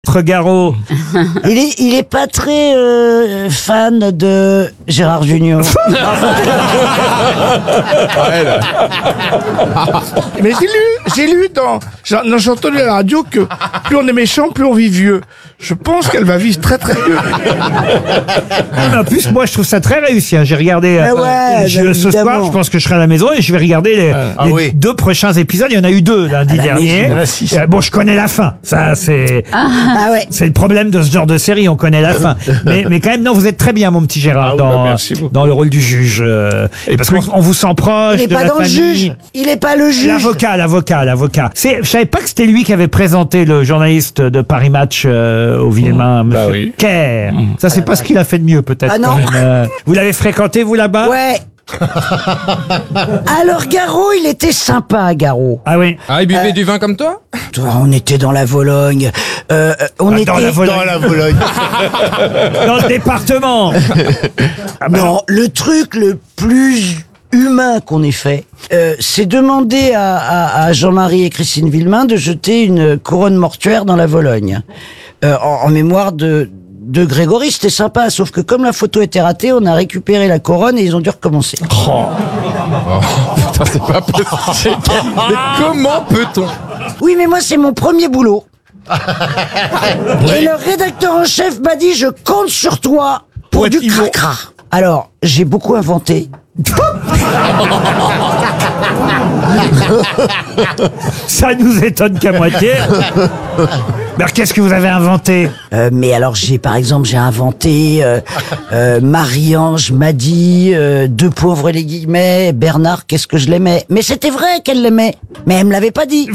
Garot. Il est pas très fan de Gérard Junior. Mais j'ai lu dans j'ai entendu à la radio que plus on est méchant, plus on vit vieux. Je pense qu'elle va vivre très très vieux. En plus, moi, je trouve ça très réussi. J'ai regardé ce soir. Je pense que je serai à la maison et je vais regarder les 2 prochains épisodes. Il y en a eu 2 lundi dernier. Bon, je connais la fin. Ça, c'est c'est le problème de ce genre de série. On connaît la fin. Mais quand même, non, vous êtes très bien, mon petit Gérard, dans le rôle du juge. Parce qu'on vous sent proche de la famille. Il est pas dans le juge. Il est pas le juge. L'avocat. Je savais pas que c'était lui qui avait présenté le journaliste de Paris Match au Villemain, monsieur Kerr. Ça, c'est pas ce qu'il a fait de mieux, peut-être. Ah non. Vous l'avez fréquenté, vous, là-bas? Ouais. Alors, Garot, il était sympa, Garot. Ah oui. Ah, il buvait du vin comme toi? On était dans la Vologne. Dans la Vologne. Dans le département. Non, le truc le plus humain qu'on ait fait, c'est demander à Jean-Marie et Christine Villemain de jeter une couronne mortuaire dans la Vologne. En mémoire de Grégory. C'était sympa, sauf que comme la photo était ratée, on a récupéré la couronne et ils ont dû recommencer. Putain, c'est pas possible. Mais comment peut-on? Oui, mais moi, c'est mon premier boulot. Et le rédacteur en chef m'a dit, je compte sur toi pour du cracra. Alors, j'ai beaucoup inventé. Ça nous étonne qu'à moitié. Mais qu'est-ce que vous avez inventé? Mais alors, j'ai inventé Marie-Ange m'a dit, 2 pauvres les guillemets, Bernard, qu'est-ce que je l'aimais. Mais c'était vrai qu'elle l'aimait, mais elle me l'avait pas dit.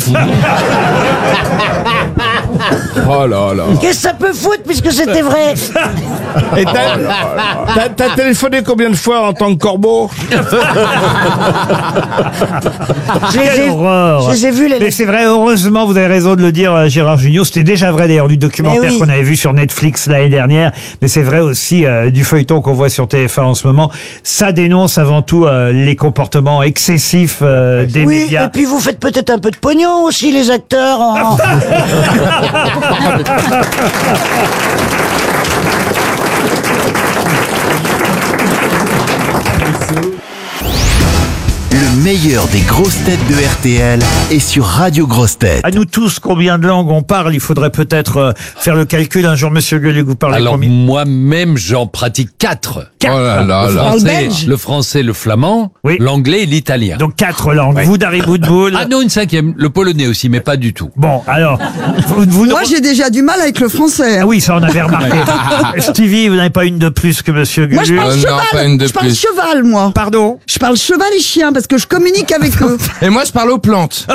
Oh là là. Qu'est-ce que ça peut foutre puisque c'était vrai? Et t'as téléphoné combien de fois en tant que corbeau? Je les ai vus, les... Mais c'est vrai, heureusement, vous avez raison de le dire, Gérard Junior. C'était déjà vrai d'ailleurs du documentaire qu'on avait vu sur Netflix l'année dernière. Mais c'est vrai aussi du feuilleton qu'on voit sur TF1 en ce moment. Ça dénonce avant tout les comportements excessifs des médias. Oui, et puis vous faites peut-être un peu de pognon aussi, les acteurs. Le meilleur des grosses têtes de RTL est sur Radio Grosses Têtes. À nous tous, combien de langues on parle? Il faudrait peut-être faire le calcul. Un jour, monsieur Gueluc, vous parlez Alors, combien? moi-même, j'en pratique 4. Oh là là là. Le français, le flamand, l'anglais et l'italien. Donc 4 langues. Vous, Dari Boudboul? Ah non, une 5e. Le polonais aussi, mais pas du tout. Bon, alors... Moi, j'ai déjà du mal avec le français. Ah oui, ça, on avait remarqué. Stevie, vous n'avez pas une de plus que monsieur Gueluc? Moi, je parle cheval. pas une de Je parle plus. cheval, moi. Pardon? Je parle cheval et chien parce que je communique avec eux. Et moi, je parle aux plantes.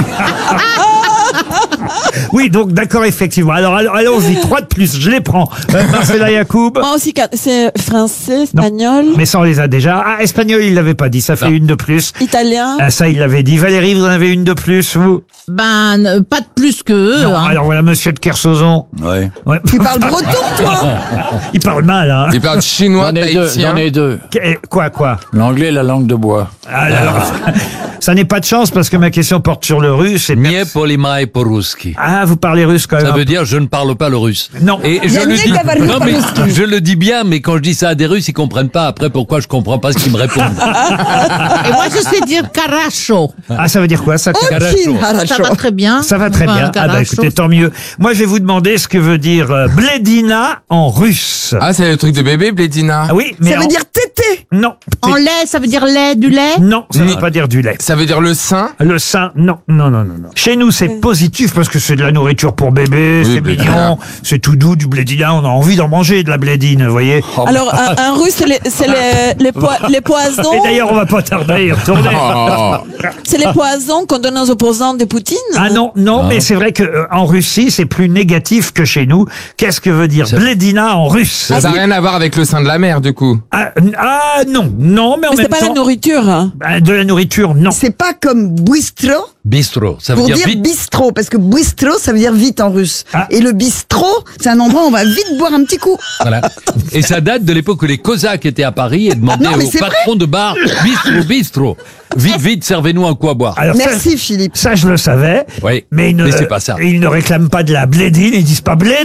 Oui, donc d'accord, effectivement. Alors allons-y, 3 de plus, je les prends. Marcela Yacoub. Moi aussi, c'est français, espagnol, Mais ça, on les a déjà. Ah, espagnol, il l'avait pas dit, ça fait une de plus. italien. Ah, ça, il l'avait dit. Valérie, vous en avez une de plus, vous? Ben, pas de plus que eux. Non, Hein. alors voilà, monsieur de Kersozon. Ouais. Tu parles breton, toi? Il parle mal, hein. Il parle chinois, tahitien. J'en ai 2. Quoi? L'anglais et la langue de bois. Alors, ça n'est pas de chance parce que ma question porte sur le russe. Nie polimai poruski. Ah, vous parlez russe quand même. Ça veut dire je ne parle pas le russe. Non. Et je le dis. Non, mais je le dis bien, mais quand je dis ça à des Russes, ils comprennent pas. Après, pourquoi je comprends pas ce qu'ils me répondent? Et moi, je sais dire caracho. Ah, ça veut dire quoi, ça? Ça va très bien. Ça va très bien. Ah bah Caracho. écoutez, tant mieux. Moi, je vais vous demander ce que veut dire bledina en russe. Ah, c'est le truc de bébé, Blédina. Ah oui, mais Ça veut dire tété. non. En lait, ça veut dire lait, du lait. Non, ça ne veut pas dire du lait. Ça veut dire le sein. Le sein, non. Chez nous, c'est positif parce que c'est de la nourriture pour bébé, Oui, c'est blédina. mignon, c'est tout doux, du blédina. On a envie d'en manger, de la blédine, vous voyez. Alors, un russe, c'est les poisons. Et d'ailleurs, on va pas tarder à y retourner. C'est les poisons qu'on donne aux opposants de Poutine. Ah non, mais c'est vrai que en Russie, c'est plus négatif que chez nous. Qu'est-ce que veut dire blédina en russe? Ça n'a rien à voir avec le sein de la mer, du coup. Non, mais en Mais même c'est pas temps... la nourriture. Hein. De la nourriture, non. C'est pas comme bistro. Bistro. Ça veut Pour dire dire vite. bistrot, parce que bistrot, ça veut dire vite en russe. Ah. Et le bistrot, c'est un endroit où on va vite boire un petit coup. Voilà. Et ça date de l'époque où les Cosaques étaient à Paris et demandaient Non, mais au c'est patron de bar, bistro. Vite, servez-nous un coup à boire. Alors, Merci, Philippe. ça, je le savais. Oui, Mais mais c'est pas ça. Ils ne réclament pas de la blédine, ils disent pas blédine.